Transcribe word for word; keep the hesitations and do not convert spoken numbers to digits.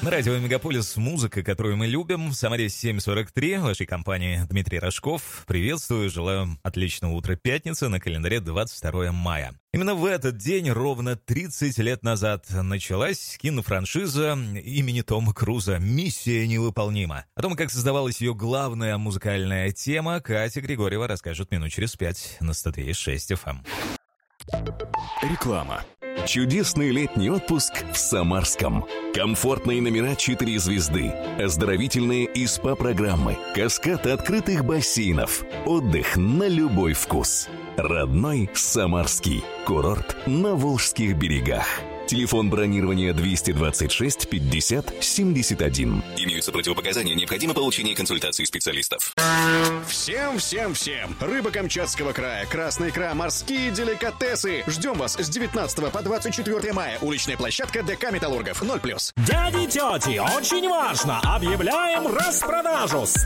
Радио Мегаполис, музыка, которую мы любим. В Самаре семь сорок три. В вашей компании Дмитрий Рожков. Приветствую, желаю отличного утра пятницы, на календаре двадцать второе мая. Именно в этот день, ровно тридцать лет назад, началась кинофраншиза имени Тома Круза «Миссия невыполнима». О том, как создавалась ее главная музыкальная тема, Катя Григорьева расскажет минут через пять на сто три и шесть эф эм. Реклама. Чудесный летний отпуск в Самарском. Комфортные номера четыре звезды, оздоровительные и СПА-программы, каскад открытых бассейнов, отдых на любой вкус. Родной Самарский. Курорт на Волжских берегах. Телефон бронирования двести двадцать шесть пятьдесят семьдесят один. Имеются противопоказания, необходимо получение консультации специалистов. Всем, всем, всем! Рыба Камчатского края, красная икра, морские деликатесы. Ждем вас с девятнадцатого по двадцать четвёртое мая. Уличная площадка ДК Металлургов. ноль плюс. Дяди, тети, очень важно! Объявляем распродажу!